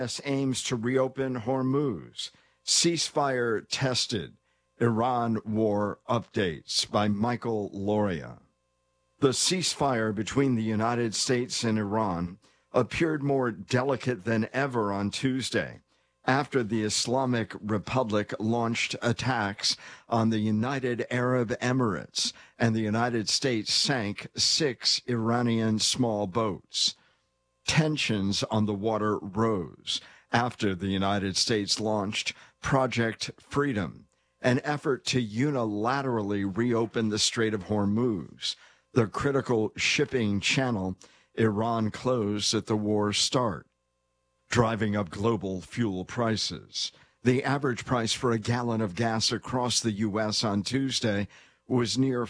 U.S. aims to reopen Hormuz. Ceasefire tested. Iran war updates by Michael Loria. The ceasefire between the United States and Iran appeared more delicate than ever on Tuesday after the Islamic Republic launched attacks on the United Arab Emirates and the United States sank 6 Iranian small boats. Tensions on the water rose after the United States launched Project Freedom, an effort to unilaterally reopen the Strait of Hormuz, the critical shipping channel Iran closed at the war's start, driving up global fuel prices. The average price for a gallon of gas across the U.S. on Tuesday was near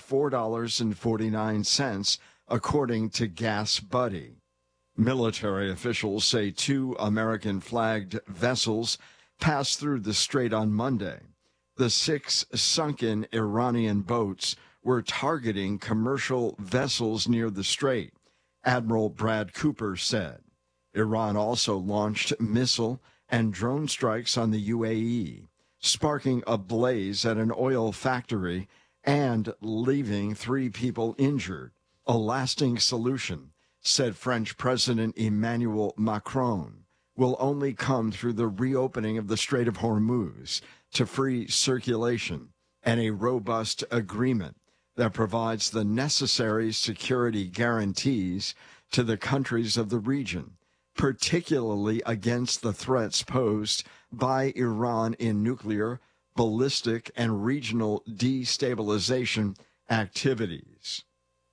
$4.49, according to Gas Buddy. Military officials say 2 American-flagged vessels passed through the strait on Monday. The 6 sunken Iranian boats were targeting commercial vessels near the strait, Admiral Brad Cooper said. Iran also launched missile and drone strikes on the UAE, sparking a blaze at an oil factory and leaving 3 people injured. A lasting solution, said French President Emmanuel Macron, will only come through the reopening of the Strait of Hormuz to free circulation and a robust agreement that provides the necessary security guarantees to the countries of the region, particularly against the threats posed by Iran in nuclear, ballistic, and regional destabilization activities.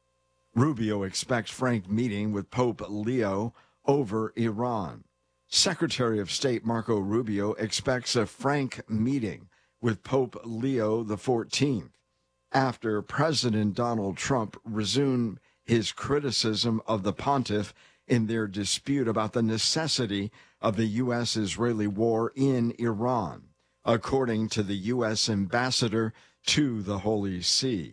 Rubio expects frank meeting with Pope Leo over Iran. Secretary of State Marco Rubio expects a frank meeting with Pope Leo XIV after President Donald Trump resumed his criticism of the pontiff in their dispute about the necessity of the U.S.-Israeli war in Iran, according to the U.S. ambassador to the Holy See.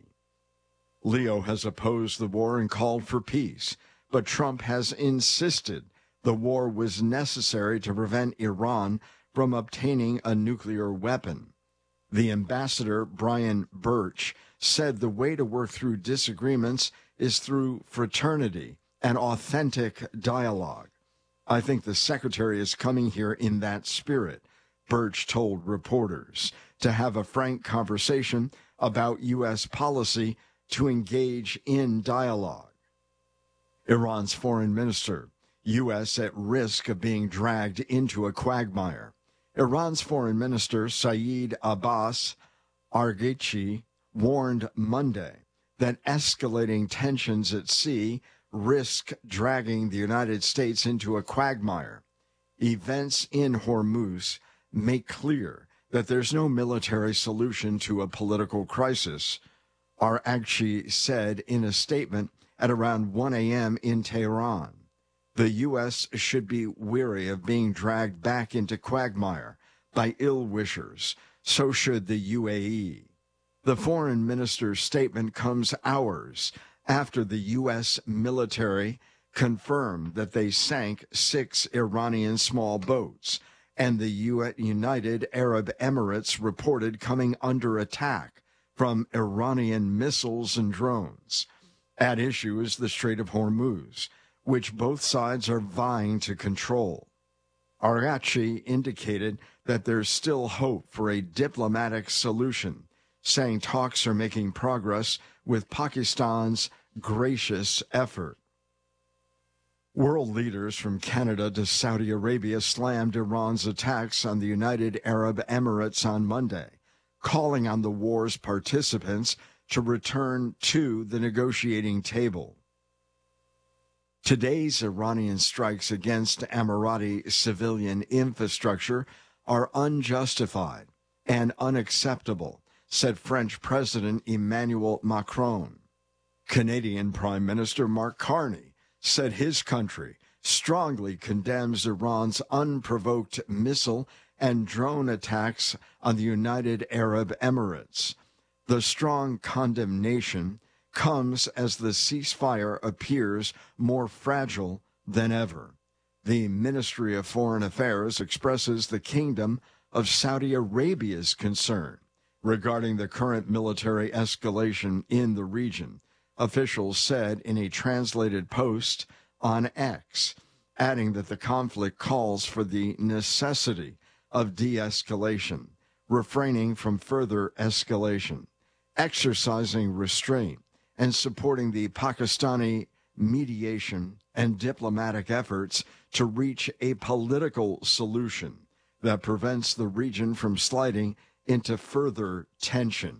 Leo has opposed the war and called for peace, but Trump has insisted the war was necessary to prevent Iran from obtaining a nuclear weapon. The ambassador, Brian Birch, said the way to work through disagreements is through fraternity and authentic dialogue. I think the secretary is coming here in that spirit, Birch told reporters, to have a frank conversation about U.S. policy to engage in dialogue. Iran's foreign minister, U.S. at risk of being dragged into a quagmire. Iran's foreign minister, Saeed Abbas Araghchi, warned Monday that escalating tensions at sea risk dragging the United States into a quagmire. Events in Hormuz make clear that there's no military solution to a political crisis, Araghchi said in a statement at around 1 a.m. in Tehran. The U.S. should be weary of being dragged back into quagmire by ill-wishers. So should the UAE. The foreign minister's statement comes hours after the U.S. military confirmed that they sank 6 Iranian small boats, and the United Arab Emirates reported coming under attack from Iranian missiles and drones. At issue is the Strait of Hormuz, which both sides are vying to control. Araghchi indicated that there's still hope for a diplomatic solution, saying talks are making progress with Pakistan's gracious effort. World leaders from Canada to Saudi Arabia slammed Iran's attacks on the United Arab Emirates on Monday, calling on the war's participants to return to the negotiating table. Today's Iranian strikes against Emirati civilian infrastructure are unjustified and unacceptable, said French President Emmanuel Macron. Canadian Prime Minister Mark Carney said his country strongly condemns Iran's unprovoked missile and drone attacks on the United Arab Emirates. The strong condemnation comes as the ceasefire appears more fragile than ever. The Ministry of Foreign Affairs expresses the Kingdom of Saudi Arabia's concern regarding the current military escalation in the region, officials said in a translated post on X, adding that the conflict calls for the necessity of de-escalation, refraining from further escalation, exercising restraint, and supporting the Pakistani mediation and diplomatic efforts to reach a political solution that prevents the region from sliding into further tension.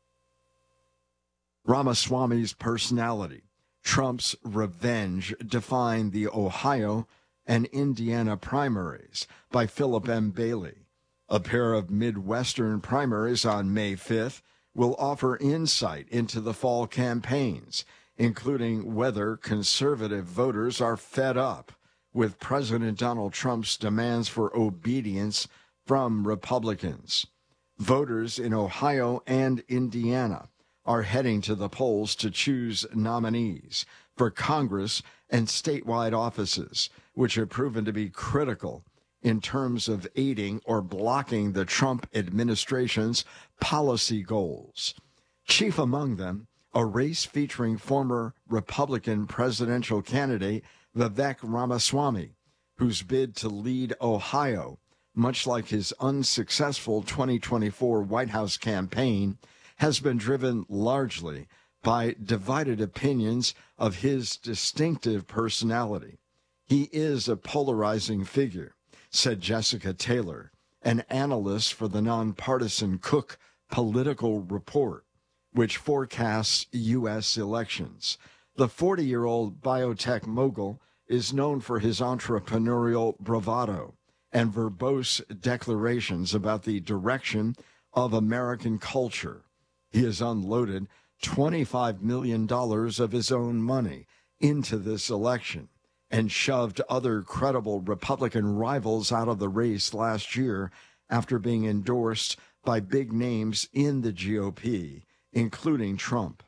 Ramaswamy's personality, Trump's revenge, defined the Ohio and Indiana primaries by Philip M. Bailey. A pair of Midwestern primaries on May 5th will offer insight into the fall campaigns, including whether conservative voters are fed up with President Donald Trump's demands for obedience from Republicans. Voters in Ohio and Indiana are heading to the polls to choose nominees for Congress and statewide offices, which have proven to be critical in terms of aiding or blocking the Trump administration's policy goals. Chief among them, a race featuring former Republican presidential candidate Vivek Ramaswamy, whose bid to lead Ohio, much like his unsuccessful 2024 White House campaign, has been driven largely by divided opinions of his distinctive personality. He is a polarizing figure, said Jessica Taylor, an analyst for the nonpartisan Cook Political Report, which forecasts U.S. elections. The 40-year-old biotech mogul is known for his entrepreneurial bravado and verbose declarations about the direction of American culture. He has unloaded $25 million of his own money into this election and shoved other credible Republican rivals out of the race last year after being endorsed by big names in the GOP, including Trump.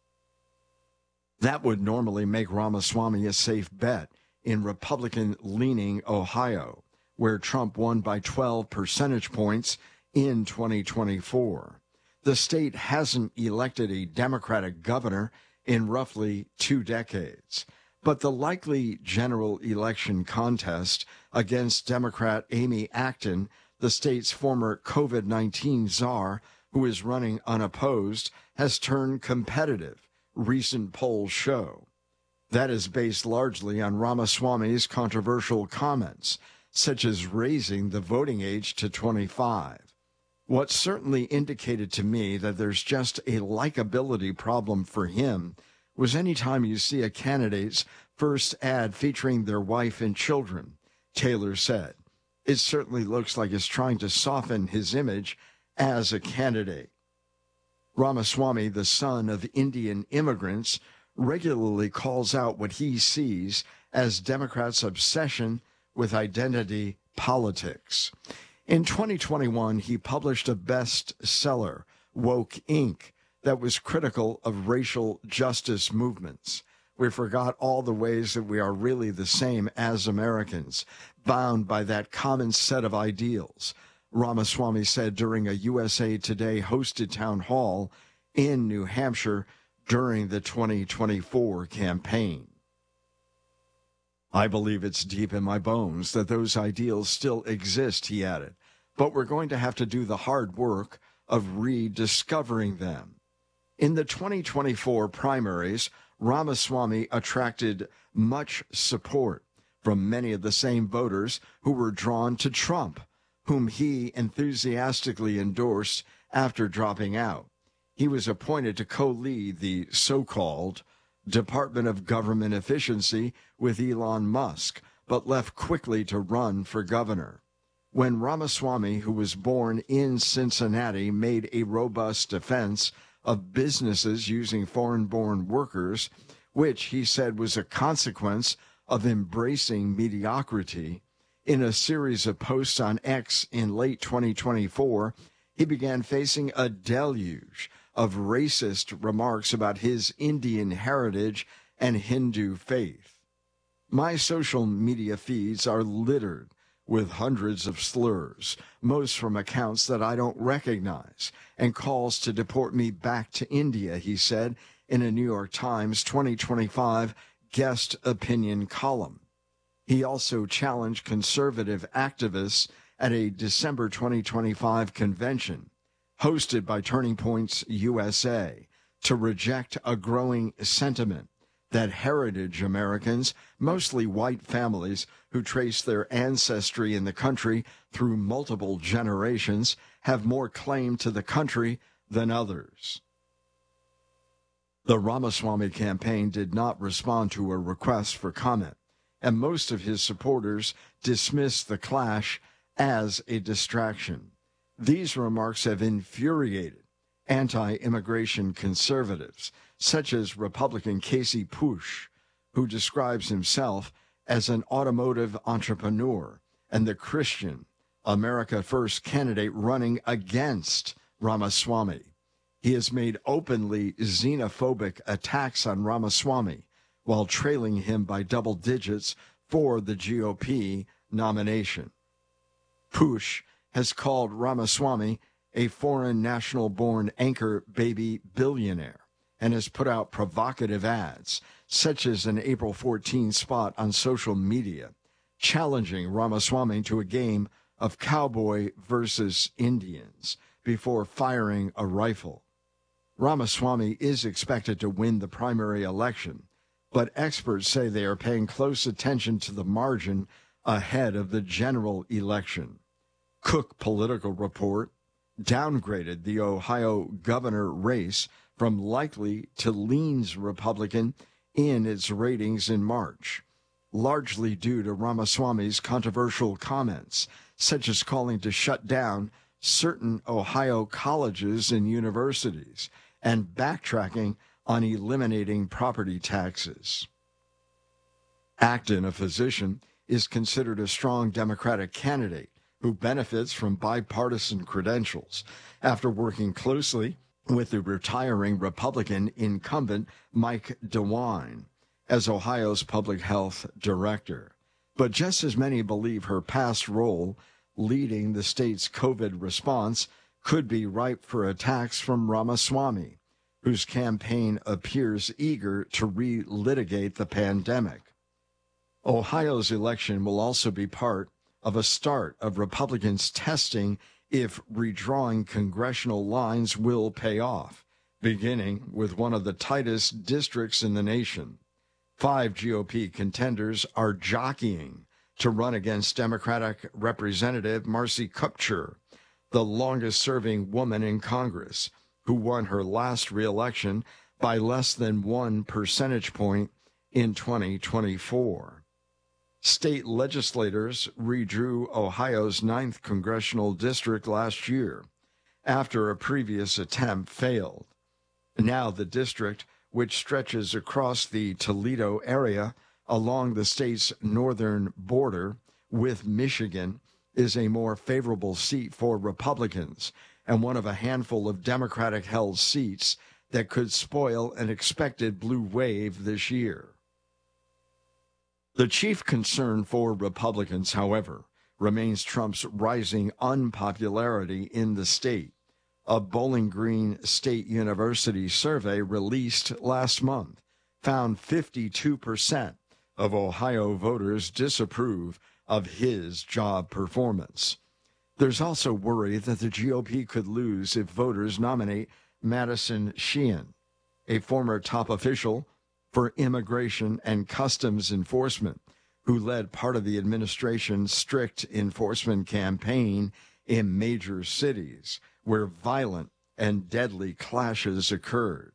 That would normally make Ramaswamy a safe bet in Republican-leaning Ohio, where Trump won by 12 percentage points in 2024. The state hasn't elected a Democratic governor in roughly 2 decades. But the likely general election contest against Democrat Amy Acton, the state's former COVID-19 czar, who is running unopposed, has turned competitive, recent polls show. That is based largely on Ramaswamy's controversial comments, such as raising the voting age to 25. What certainly indicated to me that there's just a likability problem for him was any time you see a candidate's first ad featuring their wife and children, Taylor said. It certainly looks like it's trying to soften his image as a candidate. Ramaswamy, the son of Indian immigrants, regularly calls out what he sees as Democrats' obsession with identity politics. In 2021, he published a bestseller, Woke Inc., that was critical of racial justice movements. We forgot all the ways that we are really the same as Americans, bound by that common set of ideals, Ramaswamy said during a USA Today hosted town hall in New Hampshire during the 2024 campaign. I believe it's deep in my bones that those ideals still exist, he added, but we're going to have to do the hard work of rediscovering them. In the 2024 primaries, Ramaswamy attracted much support from many of the same voters who were drawn to Trump, whom he enthusiastically endorsed after dropping out. He was appointed to co-lead the so-called Department of Government Efficiency with Elon Musk, but left quickly to run for governor. When Ramaswamy, who was born in Cincinnati, made a robust defense of businesses using foreign-born workers, which he said was a consequence of embracing mediocrity, in a series of posts on X in late 2024, he began facing a deluge of racist remarks about his Indian heritage and Hindu faith. My social media feeds are littered with hundreds of slurs, most from accounts that I don't recognize, and calls to deport me back to India, he said in a New York Times 2025 guest opinion column. He also challenged conservative activists at a December 2025 convention hosted by Turning Points USA to reject a growing sentiment that heritage Americans, mostly white families who trace their ancestry in the country through multiple generations, have more claim to the country than others. The Ramaswamy campaign did not respond to a request for comment, and most of his supporters dismissed the clash as a distraction. These remarks have infuriated anti-immigration conservatives, such as Republican Casey Push, who describes himself as an automotive entrepreneur and the Christian America First candidate running against Ramaswamy. He has made openly xenophobic attacks on Ramaswamy while trailing him by double digits for the GOP nomination. Push has called Ramaswamy a foreign national-born anchor baby billionaire and has put out provocative ads, such as an April 14 spot on social media, challenging Ramaswamy to a game of cowboy versus Indians before firing a rifle. Ramaswamy is expected to win the primary election, but experts say they are paying close attention to the margin ahead of the general election. Cook Political Report downgraded the Ohio governor race from likely to leans Republican in its ratings in March, largely due to Ramaswamy's controversial comments, such as calling to shut down certain Ohio colleges and universities and backtracking on eliminating property taxes. Acton, a physician, is considered a strong Democratic candidate who benefits from bipartisan credentials after working closely with the retiring Republican incumbent Mike DeWine as Ohio's public health director. But just as many believe her past role leading the state's COVID response could be ripe for attacks from Ramaswamy, whose campaign appears eager to relitigate the pandemic. Ohio's election will also be part of a start of Republicans testing if redrawing congressional lines will pay off, beginning with one of the tightest districts in the nation. 5 GOP contenders are jockeying to run against Democratic Representative Marcy Kupcher, the longest-serving woman in Congress, who won her last re-election by less than 1 percentage point in 2024. State legislators redrew Ohio's 9th congressional district last year after a previous attempt failed. Now the district, which stretches across the Toledo area along the state's northern border with Michigan, is a more favorable seat for Republicans and one of a handful of Democratic-held seats that could spoil an expected blue wave this year. The chief concern for Republicans, however, remains Trump's rising unpopularity in the state. A Bowling Green State University survey released last month found 52% of Ohio voters disapprove of his job performance. There's also worry that the GOP could lose if voters nominate Madison Sheehan, a former top official for Immigration and Customs Enforcement, who led part of the administration's strict enforcement campaign in major cities where violent and deadly clashes occurred.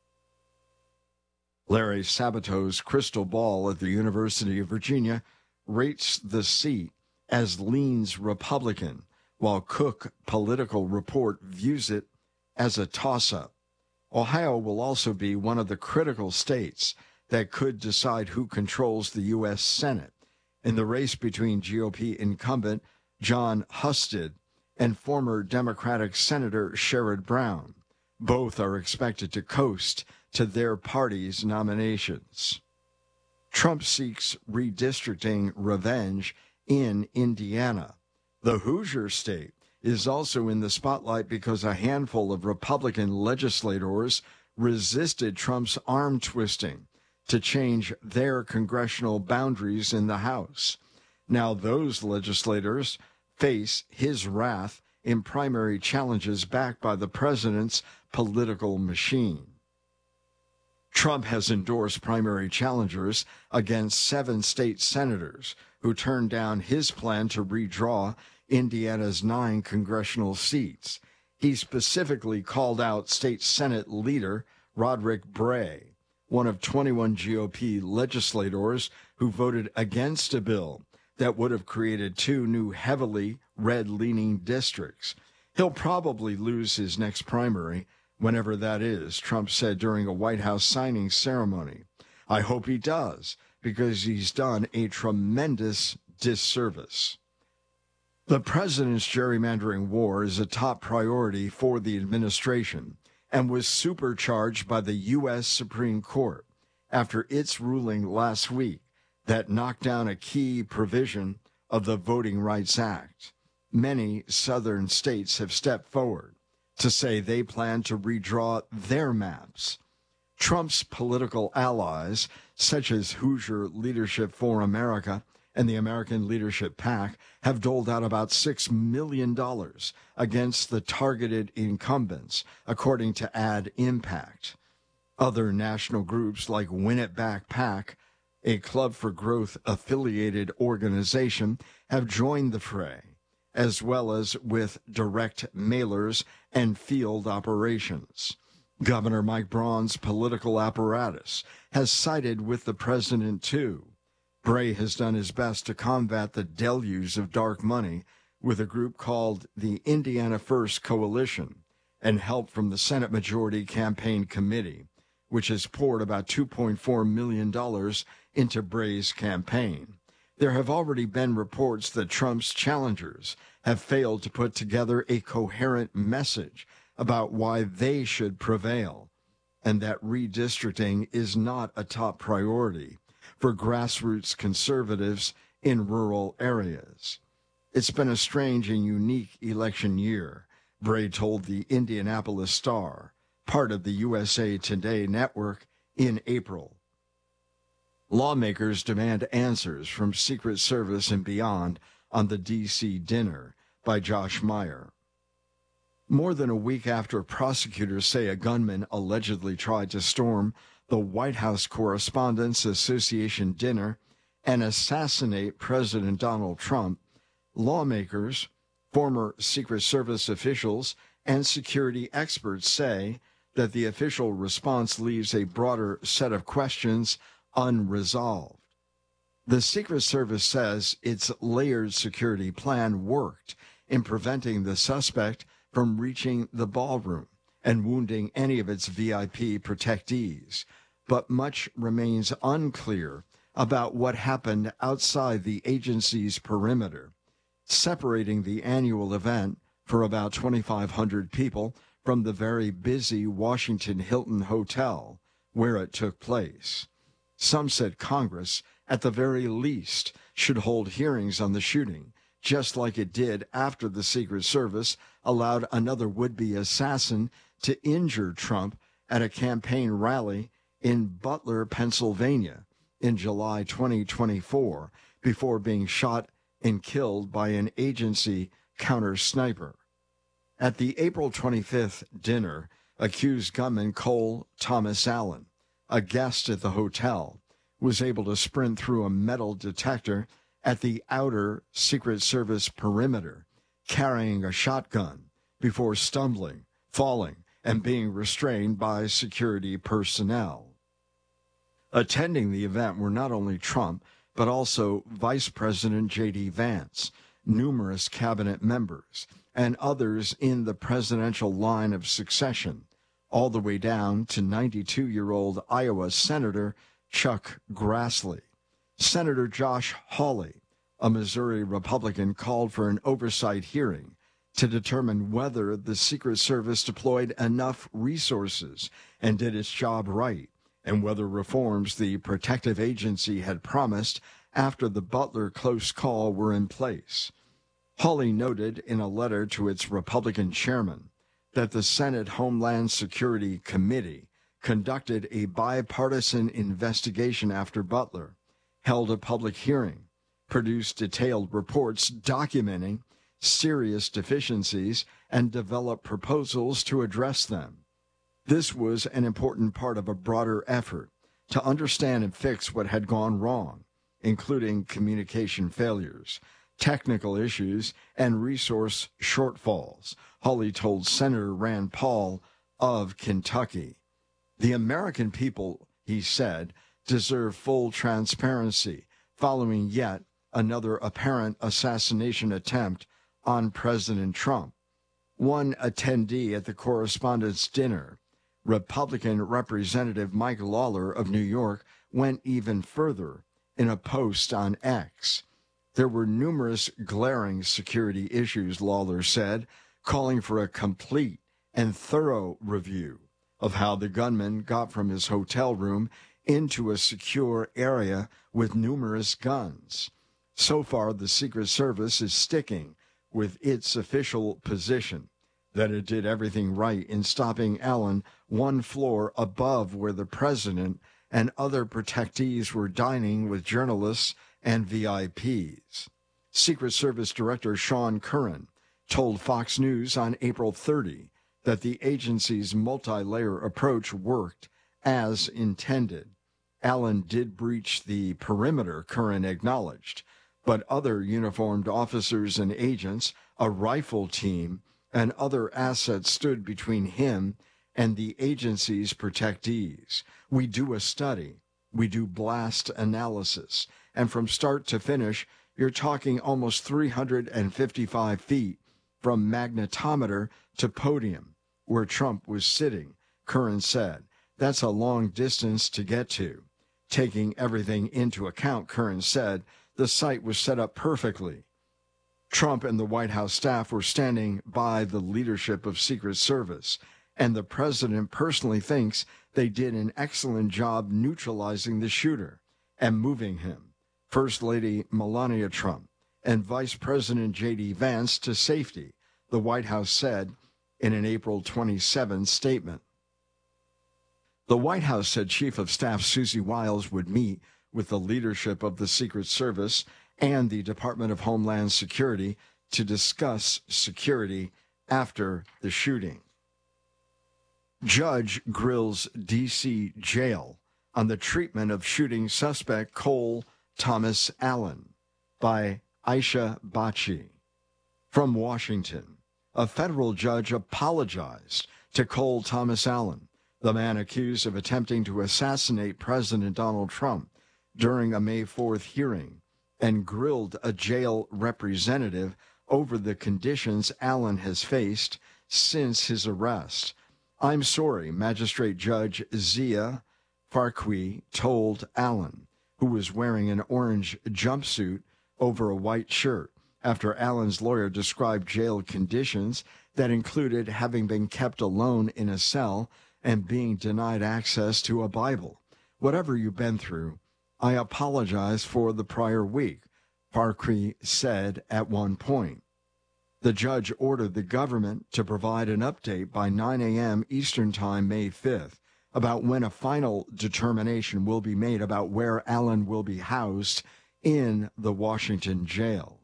Larry Sabato's crystal ball at the University of Virginia rates the seat as leans Republican, while Cook Political Report views it as a toss-up. Ohio will also be one of the critical states that could decide who controls the U.S. Senate in the race between GOP incumbent John Husted and former Democratic Senator Sherrod Brown. Both are expected to coast to their party's nominations. Trump seeks redistricting revenge in Indiana. The Hoosier state is also in the spotlight because a handful of Republican legislators resisted Trump's arm twisting to change their congressional boundaries in the House. Now, those legislators face his wrath in primary challenges backed by the president's political machine. Trump has endorsed primary challengers against 7 state senators who turned down his plan to redraw Indiana's 9 congressional seats. He specifically called out state Senate leader Roderick Bray, one of 21 GOP legislators who voted against a bill that would have created 2 new heavily red-leaning districts. He'll probably lose his next primary, whenever that is, Trump said during a White House signing ceremony. I hope he does, because he's done a tremendous disservice. The president's gerrymandering war is a top priority for the administration and was supercharged by the U.S. Supreme Court after its ruling last week that knocked down a key provision of the Voting Rights Act. Many southern states have stepped forward to say they plan to redraw their maps. Trump's political allies, such as Hoosier Leadership for America and the American Leadership PAC, have doled out about $6 million against the targeted incumbents, according to Ad Impact. Other national groups like Win It Back PAC, a Club for Growth affiliated organization, have joined the fray, as well as with direct mailers and field operations. Governor Mike Braun's political apparatus has sided with the president, too. Bray has done his best to combat the deluge of dark money with a group called the Indiana First Coalition and help from the Senate Majority Campaign Committee, which has poured about $2.4 million into Bray's campaign. There have already been reports that Trump's challengers have failed to put together a coherent message about why they should prevail, and that redistricting is not a top priority for grassroots conservatives in rural areas. It's been a strange and unique election year, Bray told the Indianapolis Star, part of the USA Today network, in April. Lawmakers demand answers from Secret Service and beyond on the D.C. dinner by Josh Meyer. More than a week after prosecutors say a gunman allegedly tried to storm the White House Correspondents Association dinner and assassinate President Donald Trump, lawmakers, former Secret Service officials, and security experts say that the official response leaves a broader set of questions unresolved. The Secret Service says its layered security plan worked in preventing the suspect from reaching the ballroom and wounding any of its VIP protectees, but much remains unclear about what happened outside the agency's perimeter, separating the annual event for about 2,500 people from the very busy Washington Hilton Hotel where it took place. Some said Congress, at the very least, should hold hearings on the shooting, just like it did after the Secret Service allowed another would-be assassin to injure Trump at a campaign rally in Butler, Pennsylvania, in July 2024, before being shot and killed by an agency counter-sniper. At the April 25th dinner, accused gunman Cole Thomas Allen, a guest at the hotel, was able to sprint through a metal detector at the outer Secret Service perimeter, carrying a shotgun, before stumbling, falling, and being restrained by security personnel. Attending the event were not only Trump, but also Vice President J.D. Vance, numerous cabinet members, and others in the presidential line of succession, all the way down to 92-year-old Iowa Senator Chuck Grassley. Senator Josh Hawley, a Missouri Republican, called for an oversight hearing to determine whether the Secret Service deployed enough resources and did its job right and whether reforms the protective agency had promised after the Butler close call were in place. Hawley noted in a letter to its Republican chairman that the Senate Homeland Security Committee conducted a bipartisan investigation after Butler, held a public hearing, produced detailed reports documenting serious deficiencies, and developed proposals to address them. This was an important part of a broader effort to understand and fix what had gone wrong, including communication failures, technical issues, and resource shortfalls, Hawley told Senator Rand Paul of Kentucky. The American people, he said, deserve full transparency following yet another apparent assassination attempt on President Trump. One attendee at the correspondents' dinner, Republican Representative Mike Lawler of New York, went even further in a post on X. There were numerous glaring security issues, Lawler said, calling for a complete and thorough review of how the gunman got from his hotel room into a secure area with numerous guns. So far, the Secret Service is sticking with its official position that it did everything right in stopping Allen one floor above where the president and other protectees were dining with journalists and VIPs. Secret Service Director Sean Curran told Fox News on April 30 that the agency's multi-layer approach worked as intended. Allen did breach the perimeter, Curran acknowledged, but other uniformed officers and agents, a rifle team, and other assets stood between him and the agency's protectees. We do a study. We do blast analysis. And from start to finish, you're talking almost 355 feet from magnetometer to podium, where Trump was sitting, Curran said. That's a long distance to get to. Taking everything into account, Curran said, the site was set up perfectly. Trump and the White House staff were standing by the leadership of Secret Service, and the president personally thinks they did an excellent job neutralizing the shooter and moving him, First Lady Melania Trump and Vice President J.D. Vance, to safety, the White House said in an April 27 statement. The White House said Chief of Staff Susie Wiles would meet with the leadership of the Secret Service and the Department of Homeland Security to discuss security after the shooting. Judge grills D.C. jail on the treatment of shooting suspect Cole Thomas Allen by Aisha Bachi. From Washington, a federal judge apologized to Cole Thomas Allen, the man accused of attempting to assassinate President Donald Trump during a May 4th hearing, and grilled a jail representative over the conditions Allen has faced since his arrest. I'm sorry, Magistrate Judge Zia Farqui told Allen, who was wearing an orange jumpsuit over a white shirt, after Allen's lawyer described jail conditions that included having been kept alone in a cell and being denied access to a Bible. Whatever you've been through, I apologize for the prior week, Farqui said at one point. The judge ordered the government to provide an update by 9 a.m. Eastern Time, May 5th, about when a final determination will be made about where Allen will be housed in the Washington jail.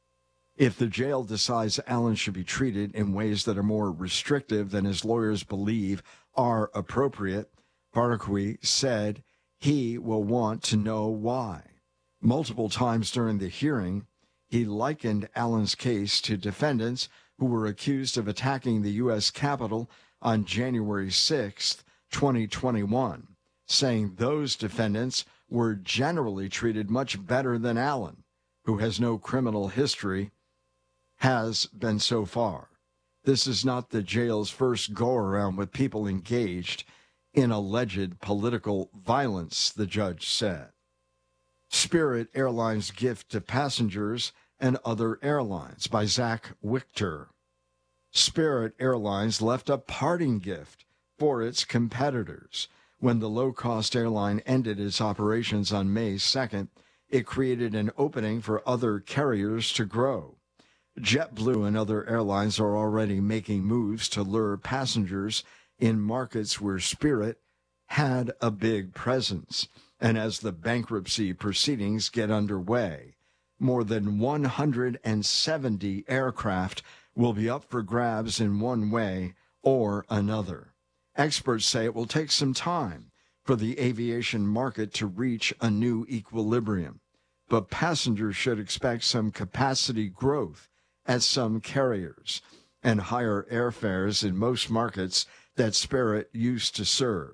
If the jail decides Allen should be treated in ways that are more restrictive than his lawyers believe are appropriate, Farqui said he will want to know why. Multiple times during the hearing, he likened Allen's case to defendants who were accused of attacking the U.S. Capitol on January 6, 2021, saying those defendants were generally treated much better than Allen, who has no criminal history, has been so far. This is not the jail's first go-around with people engaged in alleged political violence, the judge said. Spirit Airlines gift to passengers and other airlines by Zach Wichter. Spirit Airlines left a parting gift for its competitors When the low-cost airline ended its operations on May 2nd, it created an opening for other carriers to grow. JetBlue and other airlines are already making moves to lure passengers in markets where Spirit had a big presence. And as the bankruptcy proceedings get underway, more than 170 aircraft will be up for grabs in one way or another. Experts say it will take some time for the aviation market to reach a new equilibrium, but passengers should expect some capacity growth at some carriers and higher airfares in most markets that Spirit used to serve.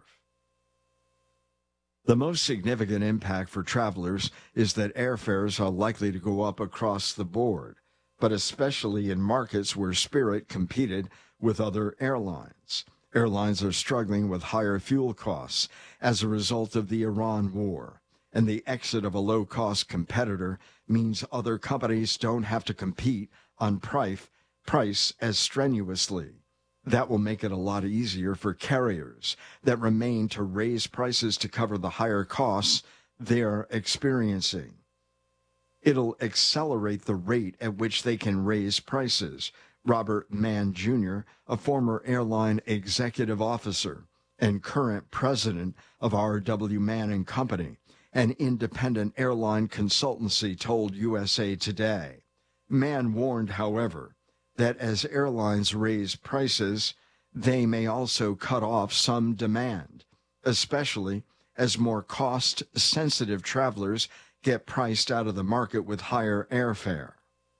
The most significant impact for travelers is that airfares are likely to go up across the board, but especially in markets where Spirit competed with other airlines. Airlines are struggling with higher fuel costs as a result of the Iran war, and the exit of a low-cost competitor means other companies don't have to compete on price as strenuously. That will make it a lot easier for carriers that remain to raise prices to cover the higher costs they're experiencing. It'll accelerate the rate at which they can raise prices. Robert Mann Jr., a former airline executive officer and current president of R.W. Mann & Company, an independent airline consultancy, told USA Today. Mann warned, however, that as airlines raise prices, they may also cut off some demand, especially as more cost-sensitive travelers get priced out of the market with higher airfare.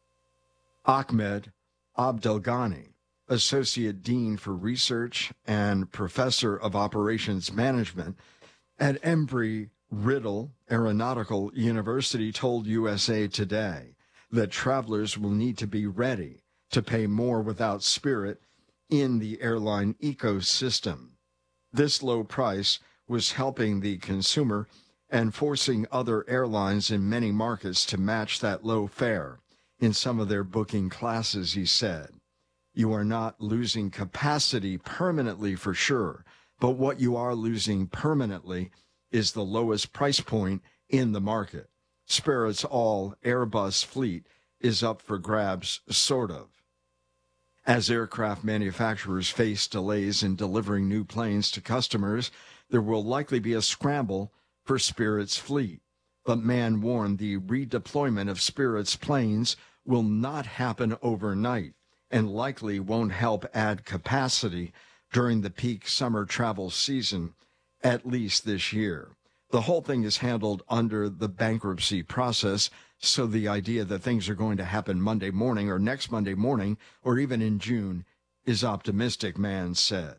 Ahmed Abdelghani, Associate Dean for Research and Professor of Operations Management at Embry-Riddle Aeronautical University, told USA Today that travelers will need to be ready to pay more without Spirit in the airline ecosystem. This low price was helping the consumer and forcing other airlines in many markets to match that low fare in some of their booking classes, he said. You are not losing capacity permanently for sure, but what you are losing permanently is the lowest price point in the market. Spirit's all Airbus fleet is up for grabs, sort of. As aircraft manufacturers face delays in delivering new planes to customers, there will likely be a scramble for Spirit's fleet. But Mann warned the redeployment of Spirit's planes will not happen overnight and likely won't help add capacity during the peak summer travel season, at least this year. The whole thing is handled under the bankruptcy process, so the idea that things are going to happen Monday morning or next Monday morning or even in June is optimistic, Mann said.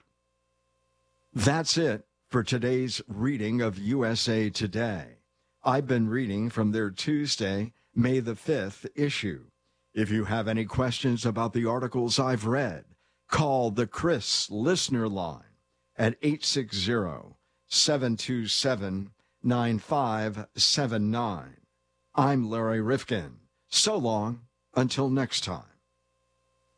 That's it for today's reading of USA Today. I've been reading from their Tuesday, May the 5th issue. If you have any questions about the articles I've read, call the Chris Listener Line at 860-727-9579. I'm Larry Rifkin. So long, until next time.